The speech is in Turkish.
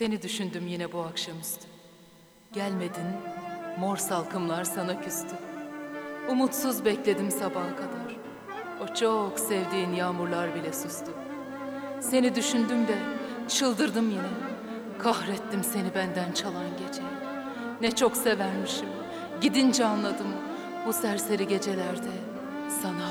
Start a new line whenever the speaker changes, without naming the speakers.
Seni düşündüm yine bu akşamüstü. Gelmedin, mor salkımlar sana küstü. Umutsuz bekledim sabaha kadar. O çok sevdiğin yağmurlar bile sustu. Seni düşündüm de çıldırdım yine. Kahrettim seni benden çalan gece. Ne çok severmişim. Gidince anladım bu serseri gecelerde sana